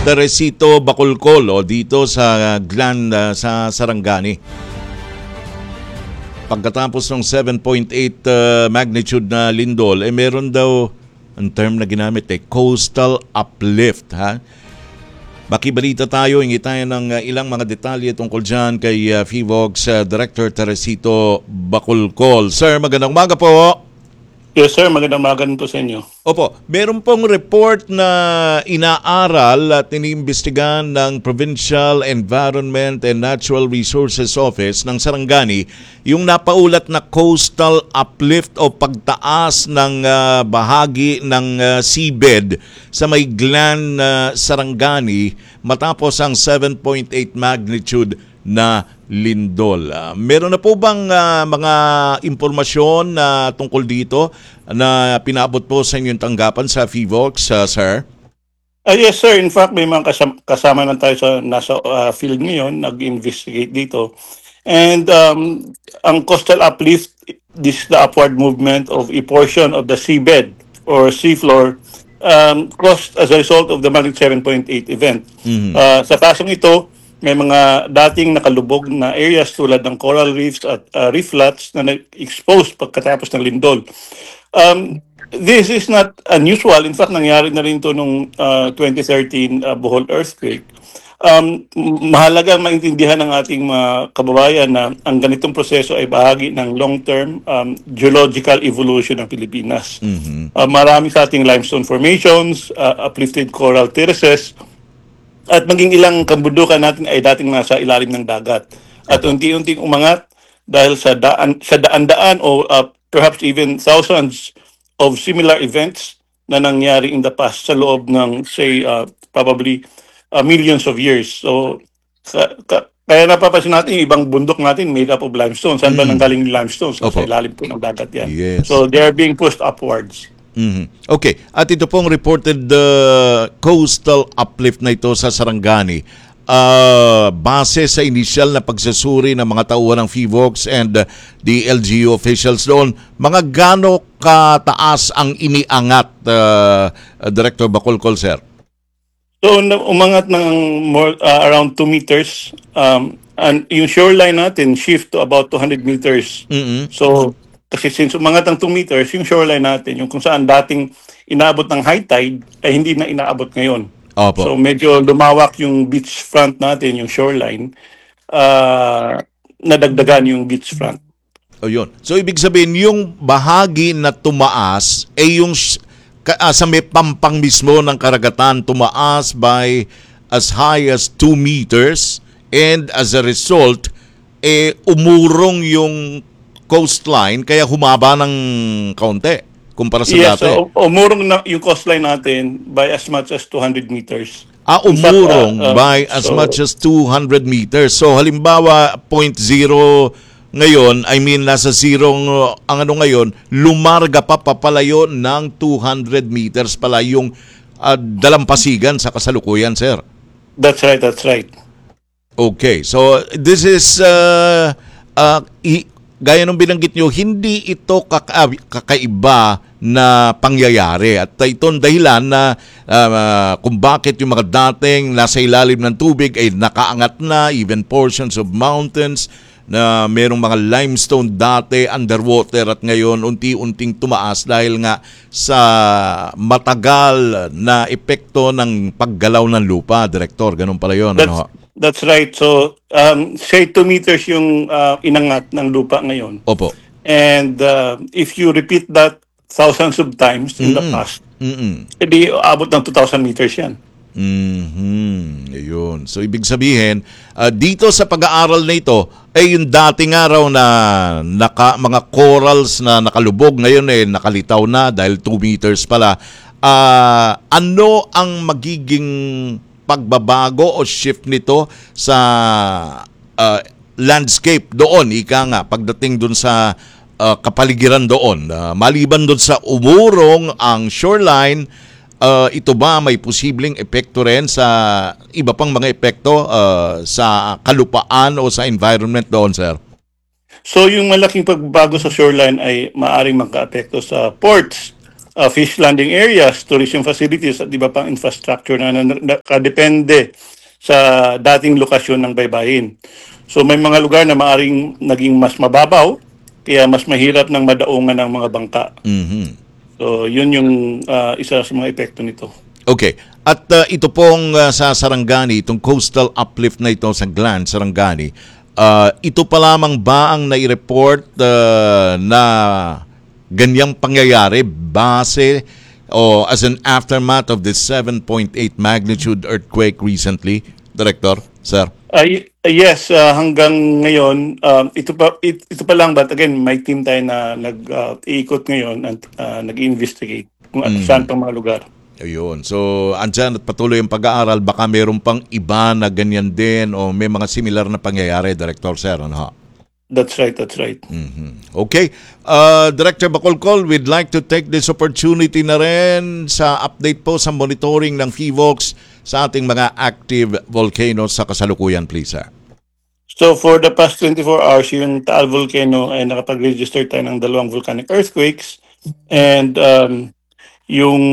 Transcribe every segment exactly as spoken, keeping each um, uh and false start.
Teresito Bacolcol o dito sa Glan uh, sa Sarangani. Pagkatapos ng seven point eight uh, magnitude na lindol, eh meron daw ang term na ginamit eh, coastal uplift. Ha? Makibalita tayo, hingi tayo ng uh, ilang mga detalye tungkol dyan kay uh, FIVOX uh, Director Teresito Bacolcol. Sir, magandang umaga po. Yes sir, magandang umaga po sa inyo. Opo, meron pong report na inaaral at iniimbestigahan ng Provincial Environment and Natural Resources Office ng Sarangani yung napaulat na coastal uplift o pagtaas ng uh, bahagi ng uh, seabed sa may Glan uh, Sarangani matapos ang seven point eight magnitude na lindol. Uh, meron na po bang uh, mga impormasyon na uh, tungkol dito na pinaabot po sa inyong tanggapan sa FIVOX, uh, sir? Uh, yes sir, in fact may mga kasama, kasama na tayo sa nasa uh, field ngayon, nag-investigate dito. And um, ang coastal uplift, this is the upward movement of a portion of the seabed or seafloor um, crossed as a result of the magnitude seven point eight event. Mm-hmm. Uh, sa kasong ito, may mga dating nakalubog na areas tulad ng coral reefs at uh, reef flats na na-expose pagkatapos ng lindol. Um, this is not unusual. In fact, nangyari na rin ito nung uh, twenty thirteen uh, Bohol earthquake. Um, mahalagang maintindihan ng ating mga kababayan na ang ganitong proseso ay bahagi ng long-term um, geological evolution ng Pilipinas. Mm-hmm. Uh, marami sa ating limestone formations, uh, uplifted coral terraces, at maging ilang kabundukan natin ay dating nasa ilalim ng dagat. At unti-unting umangat dahil sa daan sa daan-daan o uh, perhaps even thousands of similar events na nangyari in the past sa loob ng say uh, probably uh, millions of years. So ka, ka, kaya napapansin natin yung ibang bundok natin made up of limestone. Saan ba Mm. nanggaling yung limestone? So, Opo. sa ilalim po ng dagat yan. Yes. So they are being pushed upwards. Mm-hmm. Okay, at ito pong reported uh, coastal uplift na ito sa Sarangani, uh, base sa initial na pagsasuri ng mga tauhan ng FIVOX and uh, the L G U officials doon, mga gaano kataas ang iniangat, uh, uh, Director Bacolcol, sir? So umangat ng more, uh, around two meters, um, and yung shoreline natin shift to about two hundred meters. Mm-hmm. So kasi since umangat ng two meters, yung shoreline natin, yung kung saan dating inaabot ng high tide, ay hindi na inaabot ngayon. Opo. So medyo lumawak yung beach front natin, yung shoreline, uh, nadagdagan yung beach front. O yun. So ibig sabihin, yung bahagi na tumaas, ay yung ka, uh, sa may pampang mismo ng karagatan, tumaas by as high as two meters, and as a result, eh, umurong yung coastline kaya humaba ng kaunti kumpara sa yes, dati. Yes, so umurong na yung coastline natin by as much as two hundred meters. Ah, umurong fact, uh, uh, by as so, much as two hundred meters. So halimbawa, point zero ngayon, I mean nasa zero ang ano ngayon, lumarga pa papalayo ng two hundred meters pala yung uh, dalampasigan sa kasalukuyan, sir. That's right, that's right. Okay, so this is uh, uh, i- gaya nung binanggit nyo, hindi ito kaka- kakaiba na pangyayari. At ito ang dahilan na uh, kung bakit yung mga dating nasa ilalim ng tubig ay nakaangat na, even portions of mountains na merong mga limestone dati underwater at ngayon unti-unting tumaas dahil nga sa matagal na epekto ng paggalaw ng lupa, Direktor. Ganun pala yun. That's, ano? that's right. So, um, say two meters yung uh, inangat ng lupa ngayon. Opo. And uh, if you repeat that thousands of times in Mm-mm. the past, Mm-mm. edi abot ng two thousand meters yan. Mhm. Ayun. So ibig sabihin, uh, dito sa pag-aaral na ito ay yung dating araw na naka, mga corals na nakalubog ngayon eh nakalitaw na dahil two meters pala. Uh, ano ang magiging pagbabago o shift nito sa uh, landscape doon, ika nga, pagdating doon sa uh, kapaligiran doon? Uh, maliban doon sa umurong ang shoreline, uh, ito ba may posibleng epekto rin sa iba pang mga epekto uh, sa kalupaan o sa environment doon, sir? So yung malaking pagbabago sa shoreline ay maaaring magka-apekto sa ports uh, fish landing areas, tourism facilities at iba pang infrastructure na na- nakadepende sa dating lokasyon ng baybayin. So may mga lugar na maaring naging mas mababaw, kaya mas mahirap ng madaungan ng mga bangka. Mhm. So yun yung uh, isa sa mga epekto nito. Okay. At uh, ito pong uh, sa Sarangani, itong coastal uplift na ito sa Glan, Sarangani, uh, ito pa lamang ba ang nai-report uh, na ganyang pangyayari base o as an aftermath of the seven point eight magnitude earthquake recently, Director, sir? Ay, yes, uh, hanggang ngayon, um, ito pa it- ito pa lang, but again, may team tayo na nag-iikot ngayon at uh, nag-investigate kung at saan pang mga lugar. Ayun. So, andyan at patuloy ang pag-aaral. Baka mayroon pang iba na ganyan din o may mga similar na pangyayari, Director, sir. Ano ha? That's right, that's right. Mhm. Okay. Uh, Director Bacolcol, we'd like to take this opportunity na rin sa update po sa monitoring ng PHIVOLCS sa ating mga active volcanoes sa kasalukuyan, please, sir. So for the past twenty-four hours, yung Taal Volcano ay nakapag-register tayo ng dalawang volcanic earthquakes, and um, yung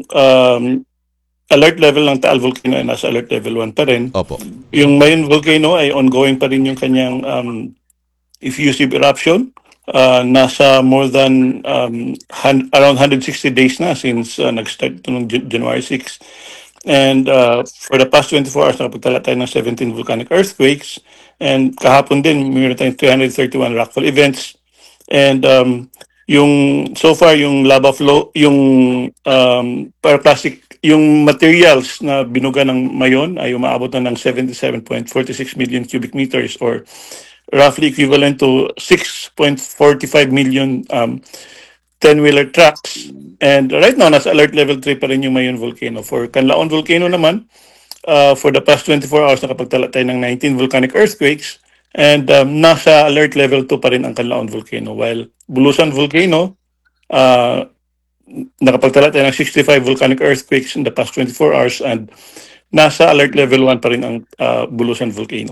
um, alert level ng Taal Volcano ay nasa alert level one pa rin. Opo. Yung Mayon Volcano ay ongoing pa rin yung kanyang um, effusive eruption. Uh, nasa more than um, hun- around one hundred sixty days na since uh, nag-start ito noong Jan- January sixth. And uh, for the past twenty-four hours, nakapagtala tayo ng seventeen volcanic earthquakes. And kahapon din, mayroon tayong three hundred thirty-one rockfall events. And um, yung so far yung lava flow, yung um, pyroclastic, yung materials na binuga ng Mayon ay umaabot na ng seventy-seven point four six million cubic meters, or roughly equivalent to six point four five million um, ten-wheeler trucks. And right now, nasa alert level three pa rin yung Mayon Volcano. For Canlaon Volcano naman, uh, for the past twenty-four hours, nakapagtala tayo ng nineteen volcanic earthquakes, and um, nasa alert level two pa rin ang Canlaon Volcano. While Bulusan Volcano, uh, nakapagtala tayo ng sixty-five volcanic earthquakes in the past twenty-four hours, and nasa alert level one pa rin ang uh, Bulusan Volcano.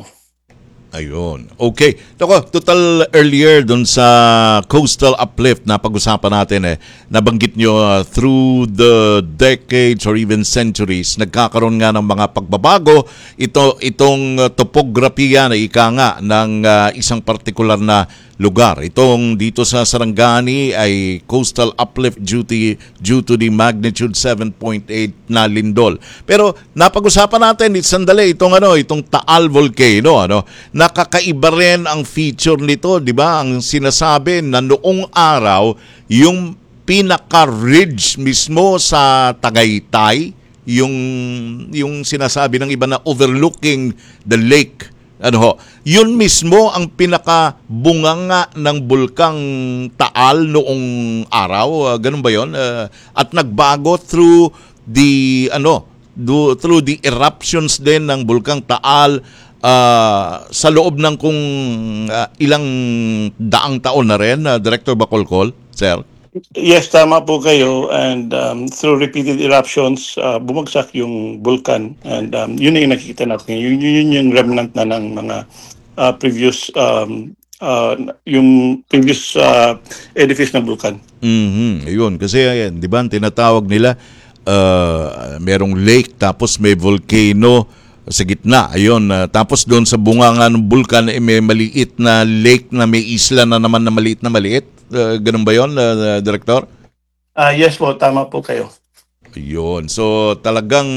Ayun. Okay. Ako, total earlier dun sa coastal uplift na pag-usapan natin eh, nabanggit nyo uh, through the decades or even centuries, nagkakaroon nga ng mga pagbabago. Ito, itong uh, topografiya na ika nga ng uh, isang partikular na lugar. Itong dito sa Sarangani ay coastal uplift due to, due to the magnitude seven point eight na lindol. Pero napag-usapan natin sandali itong ano, itong Taal Volcano, ano. Nakakaiba rin ang feature nito, 'di ba? Ang sinasabi na noong araw yung pinaka-ridge mismo sa Tagaytay, yung yung sinasabi ng iba na overlooking the lake, ano ho, yun mismo ang pinakabunganga ng bulkang Taal noong araw. Uh, ganun ba yun? Uh, at nagbago through the ano, do, through the eruptions din ng bulkang Taal uh, sa loob ng kung uh, ilang daang taon na rin, uh, Director Bacolcol, sir. Yes, tama po kayo. And um, through repeated eruptions, uh, bumagsak yung vulkan. And um, yun na yung nakikita natin. Yun, yun yung remnant na ng mga uh, previous, um, uh, yung previous uh, edifice ng vulkan. Mhm. Ayun, kasi ayan, 'di ba, ang tinatawag nila uh, merong lake tapos may volcano sa gitna. Ayun, uh, tapos doon sa bunganga ng bulkan eh, may maliit na lake na may isla na naman na maliit na maliit. Uh, ganun ba 'yon, uh, Director? Uh, yes po, tama po kayo. Ayun. So talagang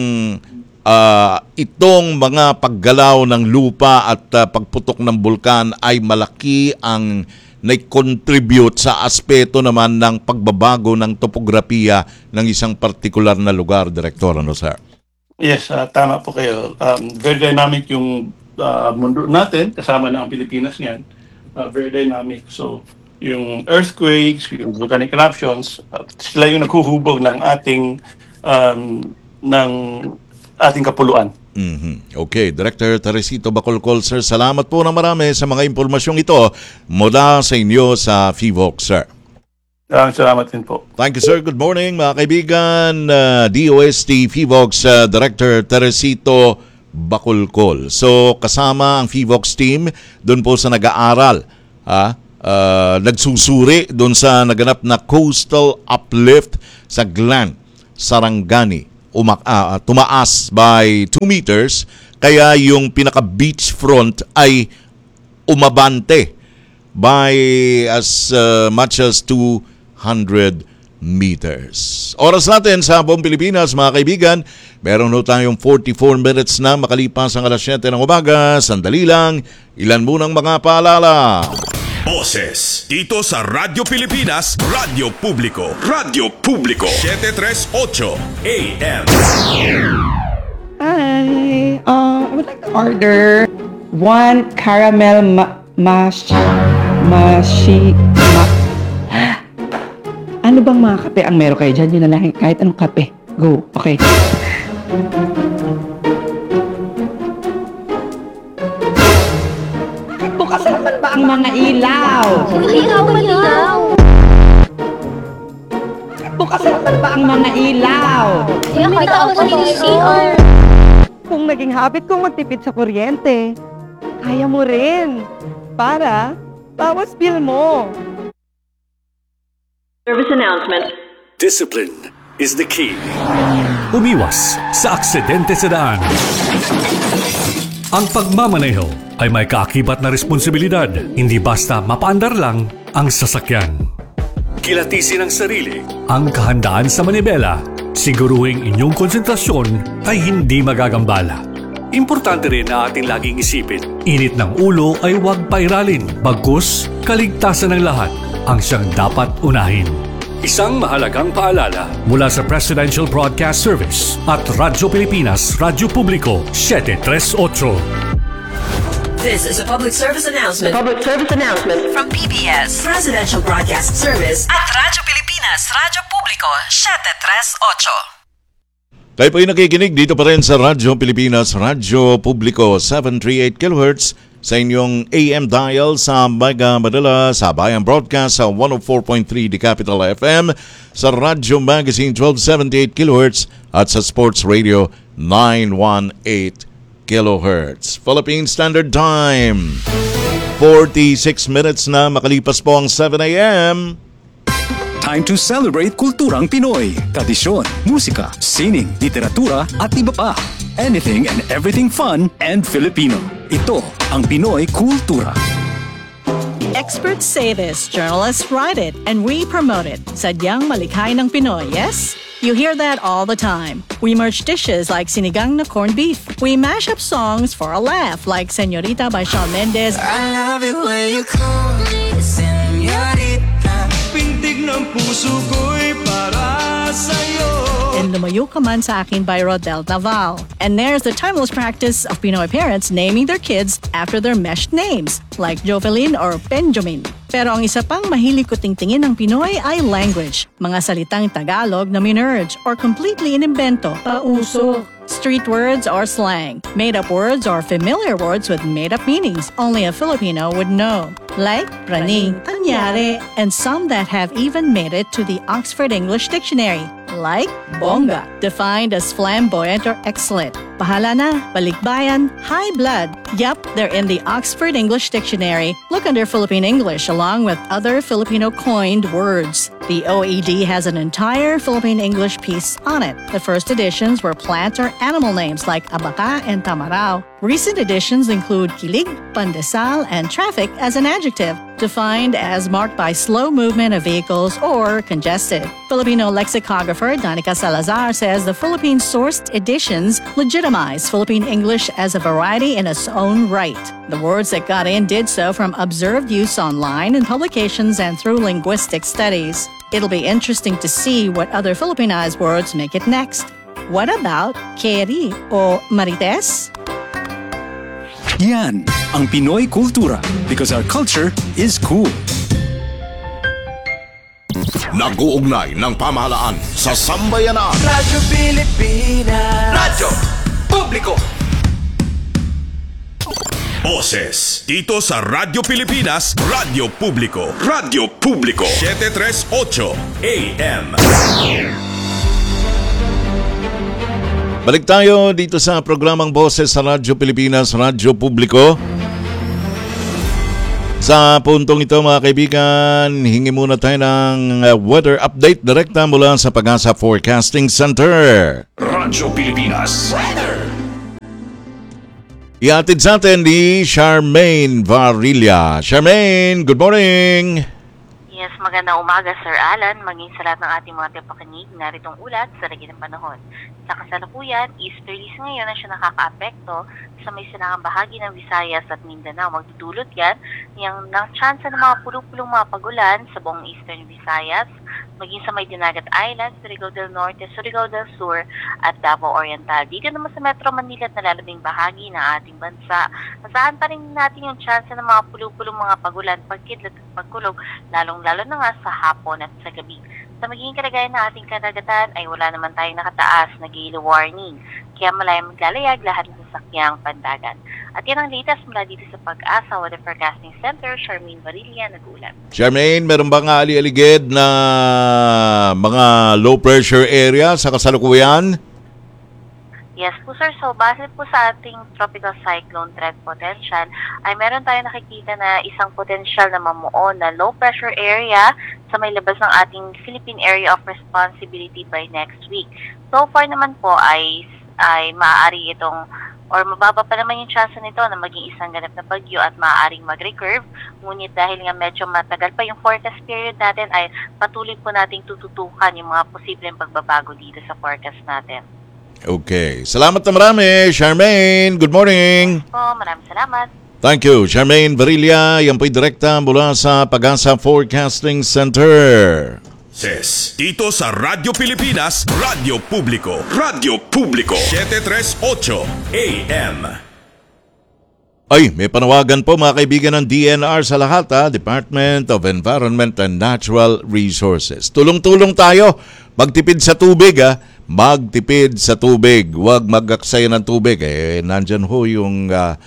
uh, itong mga paggalaw ng lupa at uh, pagputok ng bulkan ay malaki ang nai-contribute sa aspeto naman ng pagbabago ng topografiya ng isang partikular na lugar, Director. Ano, sir? Yes, uh, tama po kayo. Um, very dynamic yung uh, mundo natin, kasama na ang Pilipinas niyan. Uh, very dynamic. So, yung earthquakes, yung volcanic eruptions, uh, sila yung naghuhubog ng ating um, ng ating kapuluan. Mhm. Okay, Director Teresito Bacolcol, sir, salamat po na marami sa mga impormasyong ito mula sa inyo sa PHIVOLCS, sir. Uh, salamat din po. Thank you, sir. Good morning, mga kaibigan. Uh, D O S T PHIVOLCS uh, Director Teresito Bacolcol. So, kasama ang PHIVOLCS team doon po sa nag-aaral. Ha? uh, nagsusuri doon sa naganap na coastal uplift sa Glan, Sarangani. Umak ah, tumaas by two meters, kaya yung pinaka beachfront ay umabante by as uh, much as two hundred meters. Oras natin sa buong Pilipinas, mga kaibigan, meron ho tayong forty-four minutes na makalipas ang alas siyete ng umaga. Sandali lang, ilan munang mga paalala. Boses dito sa Radyo Pilipinas, Radyo Publiko, Radyo Publiko, seven thirty-eight A M. Hi, uh, I would like to order one caramel ma- mash, mashi, ma- ano bang mga kape ang meron kayo dyan? Yun na lang, kahit anong kape. Go, okay. Bukas naman ba ang mga ilaw? Ikaw maligaw. Bukas naman ba ang mga ilaw? Nakita ako sa C R. Kung naging habit kong magtipid sa kuryente, kaya mo rin. Para, bawas bill mo. Service announcement. Discipline is the key. Umiwas sa aksidente sa daan. Ang pagmamaneho ay may kaakibat na responsibilidad, hindi basta mapaandar lang ang sasakyan. Kilatisin ang sarili, ang kahandaan sa manibela, siguruhing inyong konsentrasyon ay hindi magagambala. Importante rin na ating laging isipin, init ng ulo ay huwag pairalin, bagkus kaligtasan ng lahat ang siyang dapat unahin. Isang mahalagang paalala mula sa Presidential Broadcast Service at Radyo Pilipinas, Radyo Publiko, seven thirty-eight. This is a public service announcement Public service announcement. from P B S Presidential Broadcast Service at Radyo Pilipinas, Radyo Publiko, seven thirty-eight. Tayo po ay nakikinig dito pa rin sa Radyo Pilipinas, Radyo Publiko, seven thirty-eight kilohertz sa inyong A M dial sa Mega Manila, sa Bayan Broadcast sa one oh four point three The Capital F M, sa Radyo Magazine twelve seventy-eight kilohertz at sa Sports Radio nine eighteen kilohertz. Philippine Standard Time, forty-six minutes na makalipas po ang seven A M. Time to celebrate kulturang Pinoy, tradisyon, musika, sining, literatura at iba pa. Anything and everything fun and Filipino. Ito ang Pinoy Kultura. Experts say this, journalists write it, and we promote it. Sadyang malikhay ng Pinoy, yes? You hear that all the time. We merge dishes like sinigang na corned beef. We mash up songs for a laugh like Señorita by Shawn Mendes. I love it when you call me Señorita. Pintig ng puso ko'y para sa'yo. And Lumayo Ka Man Sa Akin by Rodel Naval. And there's the timeless practice of Pinoy parents naming their kids after their meshed names, like Jovelyn or Benjamin. Pero ang isa pang mahilig ko tingtingin ng Pinoy ay language. Mga salitang Tagalog na minerge or completely inimbento, pauso. Street words or slang, made-up words or familiar words with made-up meanings only a Filipino would know. Like praning, anyari, and some that have even made it to the Oxford English Dictionary. Like bongga, defined as flamboyant or excellent. Pahala na, balikbayan, high blood. Yup, they're in the Oxford English Dictionary. Look under Philippine English along with other Filipino coined words. The O E D has an entire Philippine English piece on it. The first editions were plant or animal names like abaca and tamarao. Recent editions include kilig, pandesal, and traffic as an adjective, defined as marked by slow movement of vehicles or congested. Filipino lexicographer Danica Salazar says the Philippine-sourced editions legitimize Philippine English as a variety in its own right. The words that got in did so from observed use online in publications and through linguistic studies. It'll be interesting to see what other Filipinized words make it next. What about keri o marites? Yan ang Pinoy Kultura because our culture is cool. Nag-uugnay ng pamahalaan sa sambayanan. Radyo Pilipinas. Radyo Publiko. Boses dito sa Radyo Pilipinas, Radyo Publiko, Radyo Publiko, seven thirty-eight A M. Balik tayo dito sa programang Boses sa Radyo Pilipinas, Radyo Publiko. Sa puntong ito mga kaibigan, hingi muna tayo ng uh, weather update direkta mula sa Pag-asa Forecasting Center. Radyo Pilipinas Weather. Ihatid sa atin ni Charmaine Varilla. Charmaine, good morning! Yes, magandang umaga Sir Alan, maging sa lahat ng ating mga tipakinig, naritong ulat sa lagi ng panahon. Sa kasalukuyan, easterlies ngayon na siya nakaka-apekto sa may silangang bahagi ng Visayas at Mindanao. Magdudulot yan ng, ng tsansa ng mga pulong-pulong mga pagulan sa buong eastern Visayas, maging sa may Dinagat Island, Surigao del Norte, Surigao del Sur at Davao Oriental. Dito naman sa Metro Manila at nalalabing bahagi ng ating bansa. Asahan pa rin natin yung tsansa ng mga pulong-pulong mga pagulan, pagkidlat at pagkulog, lalong-lalo na nga sa hapon at sa gabi. Sa magiging kalagayan ng ating karagatan ay wala naman tayong nakataas na gale warning. Kaya malayang maglalayag lahat ng sasakyang pandagat. At yan ang latest mula dito sa Pag-asa Weather Forecasting Center, Charmaine Varilla, nag-uulat. Charmaine, meron ba nga ali-aligid na mga low pressure area sa kasalukuyan? Yes po sir, so base po sa ating tropical cyclone threat potential ay meron tayong nakikita na isang potential na mamuo na low pressure area sa may labas ng ating Philippine Area of Responsibility by next week. So far naman po ay, ay maaari itong or mababa pa naman yung chance nito na maging isang ganap na bagyo at maaaring mag-recurve. Ngunit dahil nga medyo matagal pa yung forecast period natin ay patuloy po nating tututukan yung mga posibleng pagbabago dito sa forecast natin. Okay. Salamat na marami, Charmaine. Good morning. Po, maraming salamat. Thank you, Charmaine Varilla. Yan po'y direkta mula sa Pag-asa Forecasting Center. Ses, dito sa Radyo Pilipinas, Radyo Publiko. Radyo Publiko. seven thirty-eight A M. Ay, may panawagan po mga kaibigan ng D N R sa lahat ha, Department of Environment and Natural Resources. Tulong-tulong tayo, magtipid sa tubig ha, magtipid sa tubig, huwag mag-aksaya ng tubig. Eh, nandyan ho yung uh,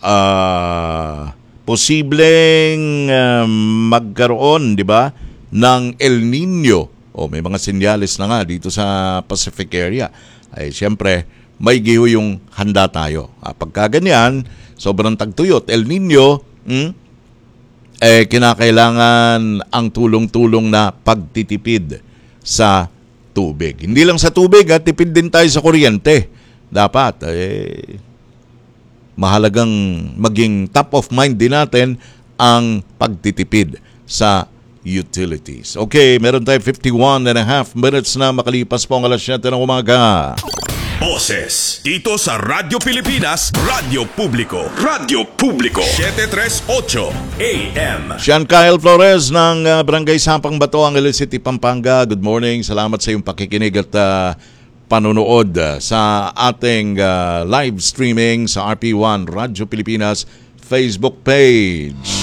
uh, posibleng uh, magkaroon, di ba, ng El Nino. O may mga senyales na nga dito sa Pacific area. Ay, siyempre, may giho yung handa tayo. Ah, pagka ganyan, sobrang tagtuyot, El Nino, hmm, eh, kinakailangan ang tulong-tulong na pagtitipid sa tubig. Hindi lang sa tubig, ha, tipid din tayo sa kuryente. Dapat, eh, mahalagang maging top of mind din natin ang pagtitipid sa utilities. Okay, meron tayo fifty-one and a half minutes na makalipas po ang alas siyete ng umaga. Boses, dito sa Radyo Pilipinas, Radyo Publiko. Radyo Publiko. seven thirty-eight A M. Sean Kyle Flores ng uh, Barangay Sampang Bato, Angeles City, Pampanga. Good morning. Salamat sa iyong pakikinig at uh, panonood uh, sa ating uh, live streaming sa R P one Radyo Pilipinas Facebook page.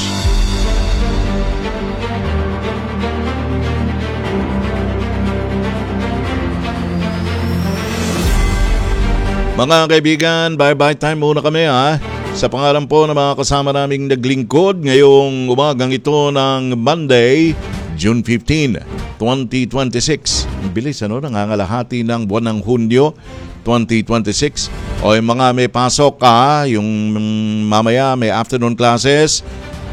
Mga kaibigan, bye-bye time muna kami ha. Sa pangalan po ng mga kasama naming naglingkod ngayong umagang ito ng Monday, June fifteenth, twenty twenty-six. Bilis ano, nangangalahati ng buwan ng Hunyo twenty twenty-six. O yung mga may pasok ka, yung mamaya may afternoon classes.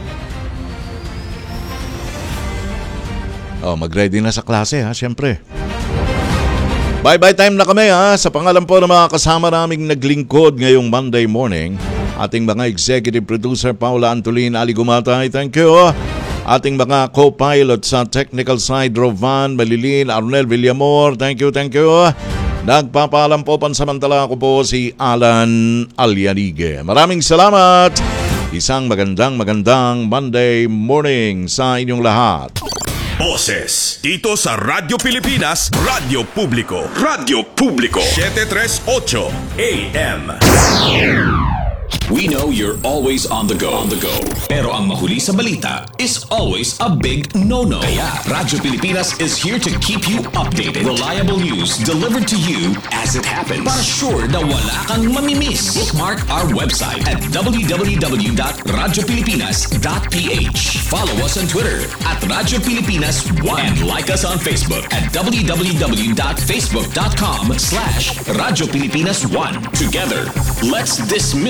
O, mag-ready na sa klase ha, syempre. Bye-bye time na kami ha. Sa pangalan po ng mga kasama naming naglingkod ngayong Monday morning, ating mga executive producer Paula Antolin, Ali Gumatay, thank you. Ating mga co-pilot sa technical side, Rovan Malilin, Arnel Villamor, thank you, thank you. Nagpapaalam po pansamantala ko po si Alan Alianige. Maraming salamat. Isang magandang magandang Monday morning sa inyong lahat. Boses, dito sa Radyo Pilipinas, Radyo Publiko. Radyo Publiko. seven thirty-eight A M. We know you're always on the go. On the go. Pero ang mahuli sa balita is always a big no-no. Kaya Radyo Pilipinas is here to keep you updated. Reliable news delivered to you as it happens. Para sure na wala kang mamimiss. Bookmark our website at w w w dot radyo pilipinas dot p h. Follow us on Twitter at Radyo Pilipinas one. And like us on Facebook at w w w dot facebook dot com slash Radyo Pilipinas one. Together, let's dismiss this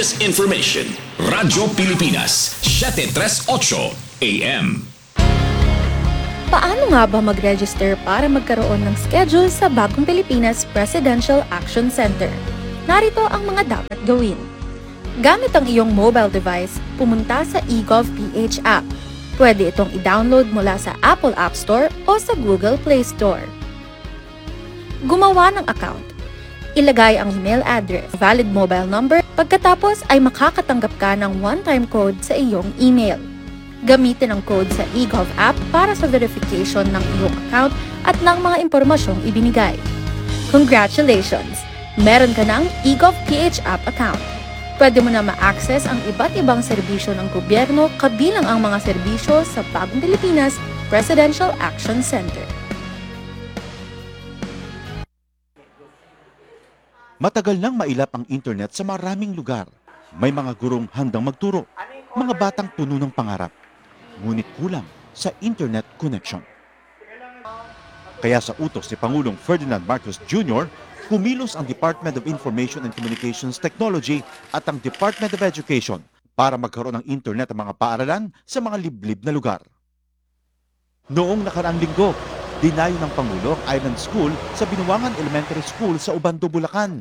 business information. Radyo Pilipinas, seven thirty-eight A M. Paano nga ba mag-register para magkaroon ng schedule sa Bagong Pilipinas Presidential Action Center? Narito ang mga dapat gawin. Gamit ang iyong mobile device, pumunta sa eGovPH app. Pwede itong i-download mula sa Apple App Store o sa Google Play Store. Gumawa ng account. Ilagay ang email address, valid mobile number, pagkatapos ay makakatanggap ka ng one-time code sa iyong email. Gamitin ang code sa eGov app para sa verification ng iyong account at ng mga impormasyong ibinigay. Congratulations! Meron ka ng eGovPH app account. Pwede mo na ma-access ang iba't ibang serbisyo ng gobyerno kabilang ang mga serbisyo sa Bagong Pilipinas Presidential Action Center. Matagal nang mailap ang internet sa maraming lugar. May mga gurong handang magturo, mga batang puno ng pangarap. Ngunit kulang sa internet connection. Kaya sa utos ni Pangulong Ferdinand Marcos Junior, kumilos ang Department of Information and Communications Technology at ang Department of Education para magkaroon ng internet ang mga paaralan sa mga liblib na lugar. Noong nakaraang linggo, dinayo ng Pangulo ang Island School sa Binuangan Elementary School sa Ubando, Bulacan.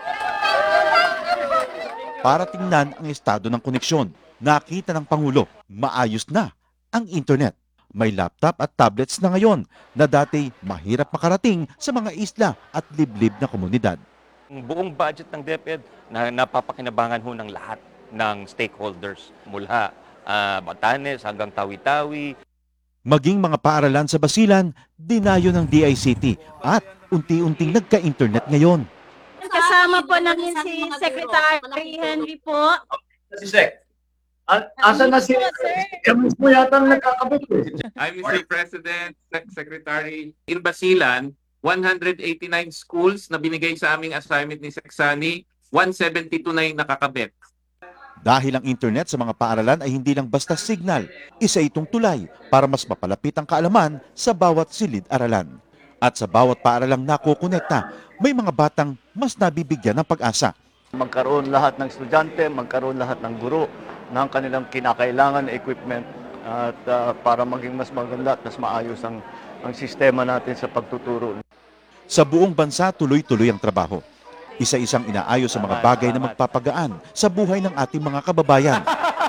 Para tingnan ang estado ng koneksyon, nakita ng Pangulo, maayos na ang internet. May laptop at tablets na ngayon na dati mahirap makarating sa mga isla at liblib na komunidad. Ang buong budget ng DepEd na napapakinabangan ho ng lahat ng stakeholders mula uh, Batanes hanggang Tawi-Tawi. Maging mga paaralan sa Basilan, dinayo ng D I C T at unti-unting nagka-internet ngayon. Kasama po namin si Secretary Henry po. Si Sec. Asa na si kami mo yata nagkakabit eh. I'm Mister President, Sec- Secretary. In Basilan, one hundred eighty-nine schools na binigay sa aming assignment ni Seksani, one seventy-two na yung nakakabit. Dahil ang internet sa mga paaralan ay hindi lang basta signal, isa itong tulay para mas mapalapit ang kaalaman sa bawat silid-aralan. At sa bawat paaralang nakukonekta, may mga batang mas nabibigyan ng pag-asa. Magkaroon lahat ng estudyante, magkaroon lahat ng guro ng kanilang kinakailangan na equipment at uh, para maging mas maganda at mas maayos ang, ang sistema natin sa pagtuturo. Sa buong bansa, tuloy-tuloy ang trabaho. Isa-isang inaayos sa mga bagay na magpapagaan sa buhay ng ating mga kababayan.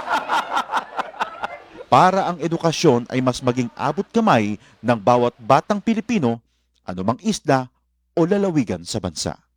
Para ang edukasyon ay mas maging abot kamay ng bawat batang Pilipino, anumang isla o lalawigan sa bansa.